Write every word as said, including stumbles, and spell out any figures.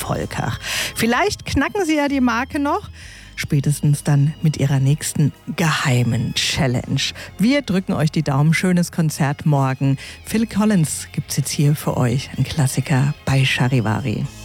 Volkach. Vielleicht knacken sie ja die Marke noch. Spätestens dann mit ihrer nächsten geheimen Challenge. Wir drücken euch die Daumen. Schönes Konzert morgen. Phil Collins gibt's jetzt hier für euch. Ein Klassiker bei Charivari.